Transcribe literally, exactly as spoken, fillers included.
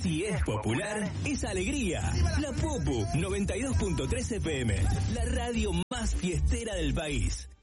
Si es popular, es alegría. La Popu noventa y dos punto tres F M, la radio más fiestera del país.